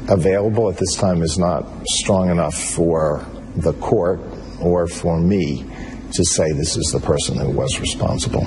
available at this time is not strong enough for the court or for me to say this is the person who was responsible.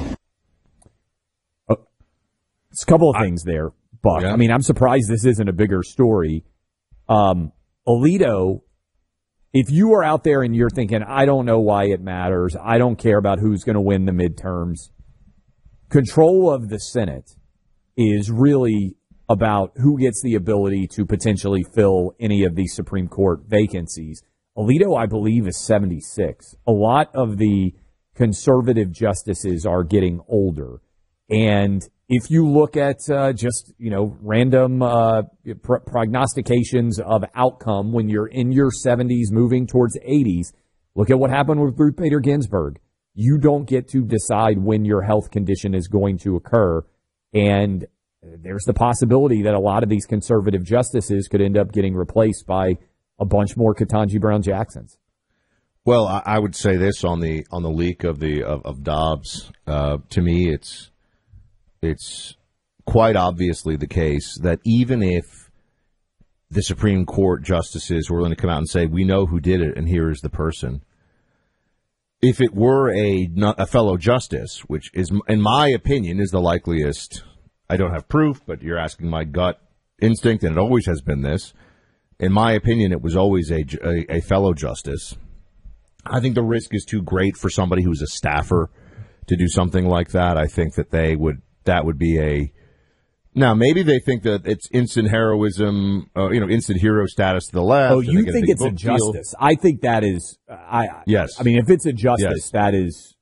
It's a couple of things there, Buck. Yeah. I mean, I'm surprised this isn't a bigger story. Alito, if you are out there and you're thinking, I don't know why it matters, I don't care about who's going to win the midterms, control of the Senate is really about who gets the ability to potentially fill any of these Supreme Court vacancies. Alito, I believe, is 76. A lot of the conservative justices are getting older. And if you look at random prognostications of outcome when you're in your 70s moving towards 80s, look at what happened with Ruth Bader Ginsburg. You don't get to decide when your health condition is going to occur. And there's the possibility that a lot of these conservative justices could end up getting replaced by a bunch more Ketanji Brown Jacksons. Well, I would say this on the leak of Dobbs. To me, it's quite obviously the case that even if the Supreme Court justices were willing to come out and say, we know who did it and here is the person, if it were a fellow justice, which is, in my opinion, is the likeliest, I don't have proof, but you're asking my gut instinct, and it always has been this. In my opinion, it was always a fellow justice. I think the risk is too great for somebody who's a staffer to do something like that. I think that would be now maybe they think that it's instant heroism, instant hero status to the left. Oh, you think it's a justice? I think that is. Yes. I mean, if it's a justice, that is.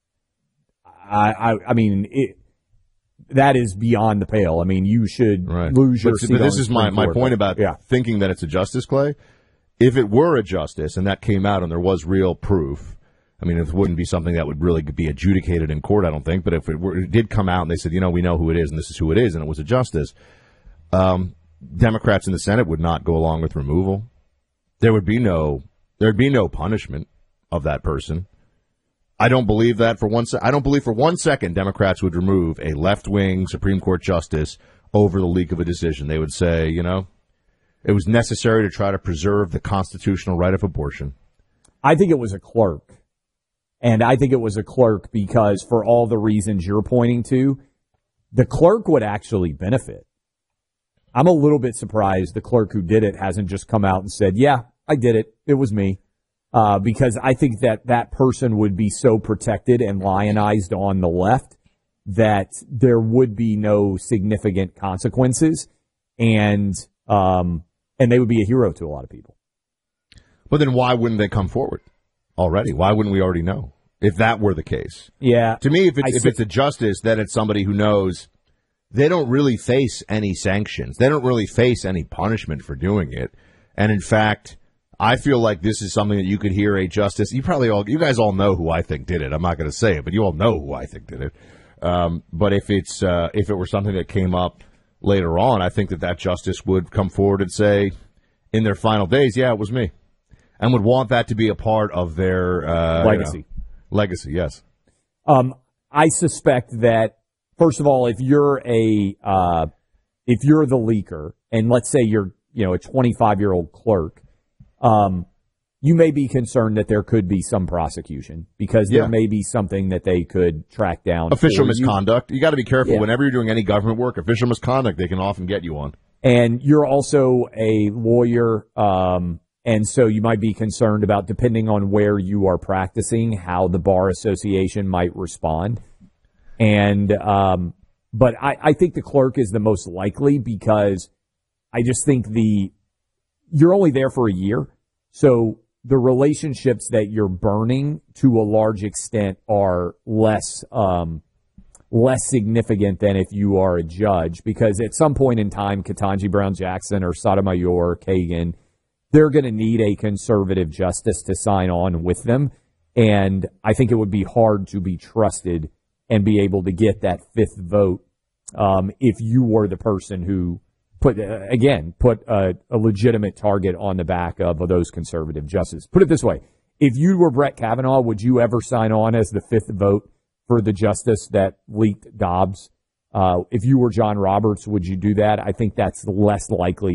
That is beyond the pale. I mean, you should lose your seat. But this is my point about thinking that it's a justice, Clay. If it were a justice and that came out and there was real proof, I mean, it wouldn't be something that would really be adjudicated in court, I don't think. But if it did come out and they said, we know who it is and this is who it is, and it was a justice, Democrats in the Senate would not go along with removal. There'd be no punishment of that person. I don't believe that for one second. I don't believe for 1 second Democrats would remove a left-wing Supreme Court justice over the leak of a decision. They would say, it was necessary to try to preserve the constitutional right of abortion. I think it was a clerk. And I think it was a clerk because for all the reasons you're pointing to, the clerk would actually benefit. I'm a little bit surprised the clerk who did it hasn't just come out and said, yeah, I did it. It was me. Because I think that person would be so protected and lionized on the left that there would be no significant consequences, and they would be a hero to a lot of people. But then why wouldn't they come forward already? Why wouldn't we already know if that were the case? Yeah. To me, if it's a justice, then it's somebody who knows they don't really face any sanctions. They don't really face any punishment for doing it. And in fact, I feel like this is something that you could hear a justice. You guys all know who I think did it. I'm not going to say it, but you all know who I think did it. But if it were something that came up later on, I think that justice would come forward and say, in their final days, yeah, it was me, and would want that to be a part of their legacy. Legacy, yes. I suspect that first of all, if you're the leaker, and let's say you're a 25-year-old clerk. You may be concerned that there could be some prosecution because there may be something that they could track down. Official misconduct. You got to be careful whenever you're doing any government work. Official misconduct, they can often get you on. And you're also a lawyer, and so you might be concerned about, depending on where you are practicing, how the Bar Association might respond. And but I think the clerk is the most likely because I just think you're only there for a year, so the relationships that you're burning to a large extent are less significant than if you are a judge, because at some point in time, Ketanji Brown Jackson or Sotomayor, Kagan, they're going to need a conservative justice to sign on with them, and I think it would be hard to be trusted and be able to get that fifth vote if you were the person who put a legitimate target on the back of those conservative justices. Put it this way. If you were Brett Kavanaugh, would you ever sign on as the fifth vote for the justice that leaked Dobbs? If you were John Roberts, would you do that? I think that's less likely